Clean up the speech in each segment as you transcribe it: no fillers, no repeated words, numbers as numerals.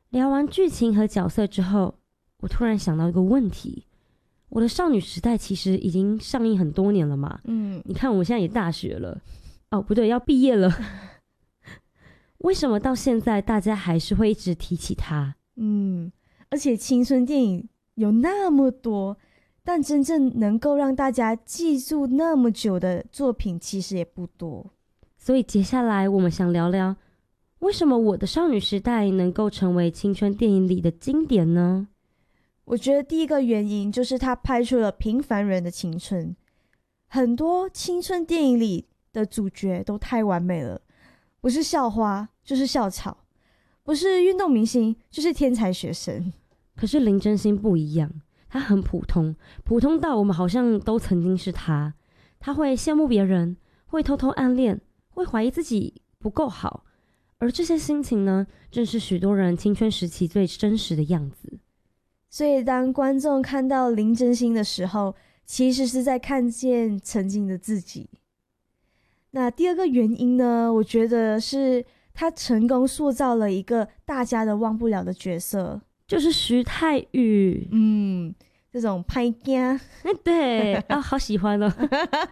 聊完剧情和角色之后，我突然想到一个问题：我的少女时代其实已经上映很多年了嘛，你看我现在也大学了，哦不对，要毕业了，为什么到现在大家还是会一直提起它？ 而且青春电影有那么多，但真正能够让大家记住那么久的作品其实也不多。 所以接下来我们想聊聊，为什么我的少女时代能够成为青春电影里的经典呢？ 我觉得第一个原因就是他拍出了平凡人的青春。很多青春电影里的主角都太完美了，不是校花就是校草，不是运动明星就是天才学生。 可是林真心不一样，她很普通，普通到我们好像都曾经是她。她会羡慕别人，会偷偷暗恋，会怀疑自己不够好，而这些心情呢，正是许多人青春时期最真实的样子。 所以当观众看到林真心的时候，其实是在看见曾经的自己。那第二个原因呢，我觉得是他成功塑造了一个大家都忘不了的角色， 就是徐太宇。 这种拍惊， 对啊，好喜欢哦。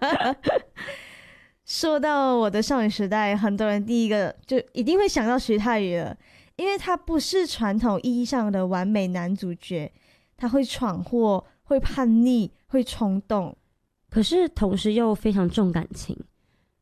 说到我的少女时代，很多人第一个就一定会想到徐太宇了，因为他不是传统意义上的完美男主角，他会闯祸，会叛逆，会冲动， 可是同时又非常重感情。